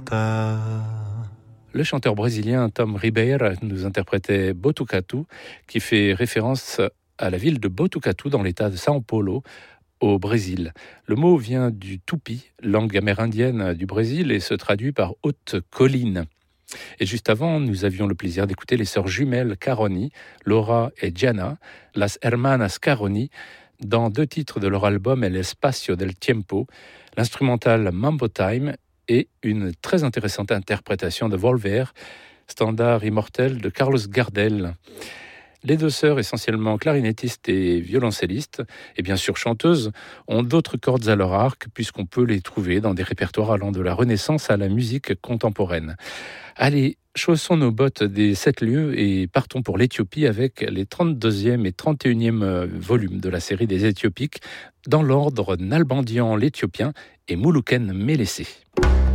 canta. Le chanteur brésilien Tom Ribeira nous interprétait Botucatu, qui fait référence à la ville de Botucatu dans l'état de São Paulo, au Brésil. Le mot vient du tupi, langue amérindienne du Brésil, et se traduit par haute colline. Et juste avant, nous avions le plaisir d'écouter les sœurs jumelles Caroni, Laura et Gianna, las hermanas Caroni, dans 2 titres de leur album El Espacio del Tiempo, l'instrumental Mambo Time et une très intéressante interprétation de Volver, standard immortel de Carlos Gardel. Les 2 sœurs, essentiellement clarinettistes et violoncellistes, et bien sûr chanteuses, ont d'autres cordes à leur arc, puisqu'on peut les trouver dans des répertoires allant de la Renaissance à la musique contemporaine. Allez, chaussons nos bottes des 7 lieux et partons pour l'Éthiopie avec les 32e et 31e volumes de la série des Éthiopiques, dans l'ordre Nalbandian l'Éthiopien et Moulouken Mélessé.